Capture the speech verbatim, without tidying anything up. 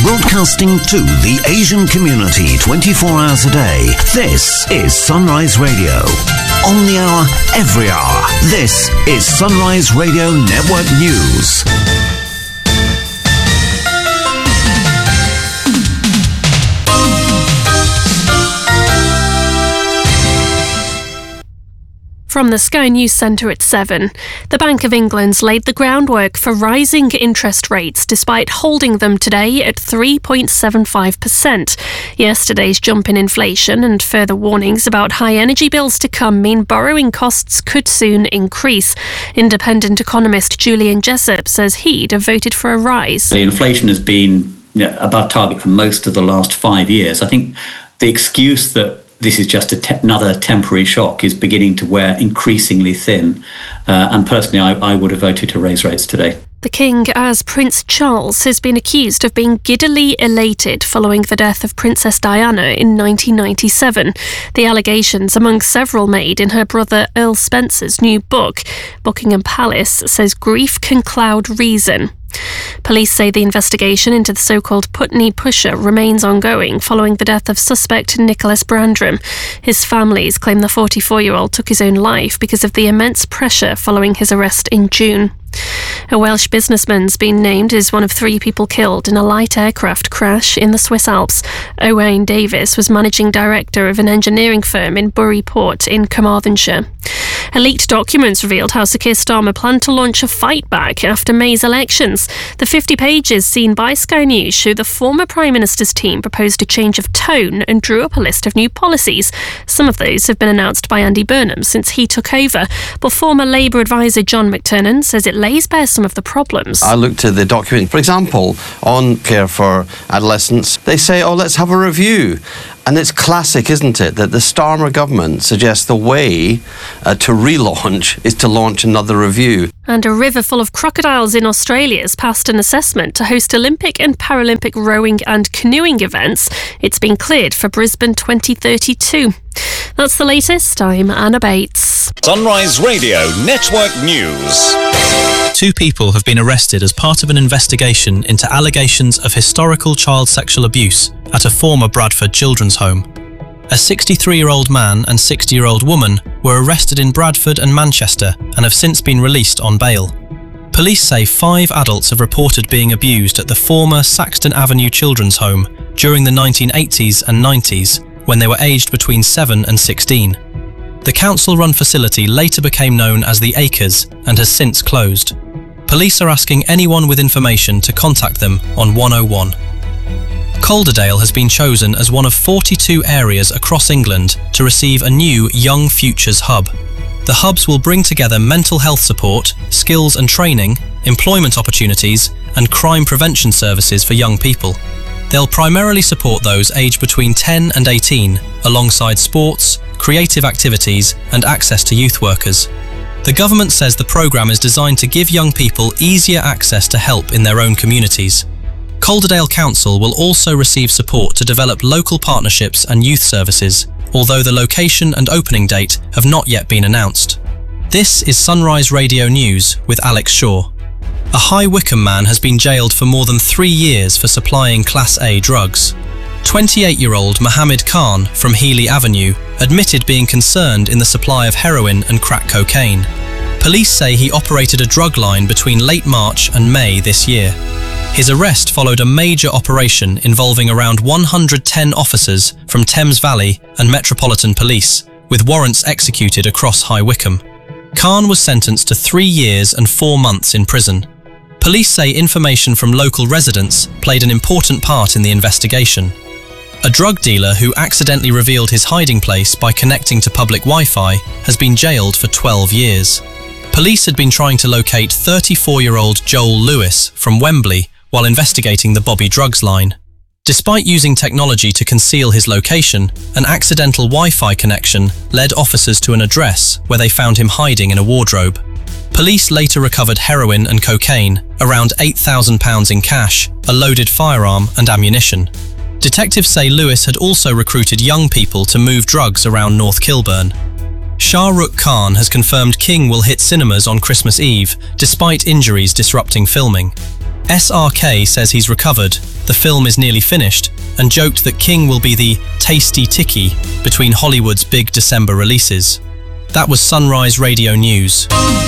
Broadcasting to the Asian community twenty-four hours a day. This is Sunrise Radio. On the hour, every hour. This is Sunrise Radio Network News. From the Sky News Centre at seven, the Bank of England's laid the groundwork for rising interest rates despite holding them today at three point seven five percent. Yesterday's jump in inflation and further warnings about high energy bills to come mean borrowing costs could soon increase. Independent economist Julian Jessup says he'd have voted for a rise. The inflation has been, you know, above target for most of the last five years. I think the excuse that this is just a te- another temporary shock is beginning to wear increasingly thin. Uh, and personally, I, I would have voted to raise rates today. The King, as Prince Charles, has been accused of being giddily elated following the death of Princess Diana in nineteen ninety-seven. The allegations, among several made in her brother Earl Spencer's new book, Buckingham Palace, says grief can cloud reason. Police say the investigation into the so-called Putney Pusher remains ongoing following the death of suspect Nicholas Brandram. His families claim the forty-four-year-old took his own life because of the immense pressure following his arrest in June. A Welsh businessman's been named as one of three people killed in a light aircraft crash in the Swiss Alps. Owain Davis was managing director of an engineering firm in Bury Port in Carmarthenshire. A leaked documents revealed how Sir Keir Starmer planned to launch a fight back after May's elections. The fifty pages seen by Sky News show the former Prime Minister's team proposed a change of tone and drew up a list of new policies. Some of those have been announced by Andy Burnham since he took over, but former Labour advisor John McTernan says it lays bare some of the problems. I looked at the document, for example, on care for adolescents. They say, oh, let's have a review. And it's classic, isn't it, that the Starmer government suggests the way uh, to relaunch is to launch another review. And a river full of crocodiles in Australia has passed an assessment to host Olympic and Paralympic rowing and canoeing events. It's been cleared for Brisbane twenty thirty-two. That's the latest. I'm Anna Bates. Sunrise Radio Network News. Two people have been arrested as part of an investigation into allegations of historical child sexual abuse at a former Bradford children's home. A sixty-three-year-old man and sixty-year-old woman were arrested in Bradford and Manchester and have since been released on bail. Police say five adults have reported being abused at the former Saxton Avenue children's home during the nineteen eighties and nineties when they were aged between seven and sixteen. The council-run facility later became known as the Acres and has since closed. Police are asking anyone with information to contact them on one oh one. Calderdale has been chosen as one of forty-two areas across England to receive a new Young Futures Hub. The hubs will bring together mental health support, skills and training, employment opportunities, and crime prevention services for young people. They'll primarily support those aged between ten and eighteen, alongside sports, creative activities, and access to youth workers. The government says the programme is designed to give young people easier access to help in their own communities. Calderdale Council will also receive support to develop local partnerships and youth services, although the location and opening date have not yet been announced. This is Sunrise Radio News with Alex Shaw. A High Wycombe man has been jailed for more than three years for supplying Class A drugs. twenty-eight-year-old Mohammed Khan from Healy Avenue admitted being concerned in the supply of heroin and crack cocaine. Police say he operated a drug line between late March and May this year. His arrest followed a major operation involving around one hundred ten officers from Thames Valley and Metropolitan Police, with warrants executed across High Wycombe. Khan was sentenced to three years and four months in prison. Police say information from local residents played an important part in the investigation. A drug dealer who accidentally revealed his hiding place by connecting to public Wi-Fi has been jailed for twelve years. Police had been trying to locate thirty-four-year-old Joel Lewis from Wembley while investigating the Bobby Drugs line. Despite using technology to conceal his location, an accidental Wi-Fi connection led officers to an address where they found him hiding in a wardrobe. Police later recovered heroin and cocaine, around eight thousand pounds in cash, a loaded firearm and ammunition. Detectives say Lewis had also recruited young people to move drugs around North Kilburn. Shah Rukh Khan has confirmed King will hit cinemas on Christmas Eve, despite injuries disrupting filming. S R K says he's recovered, the film is nearly finished, and joked that King will be the tasty ticky between Hollywood's big December releases. That was Sunrise Radio News.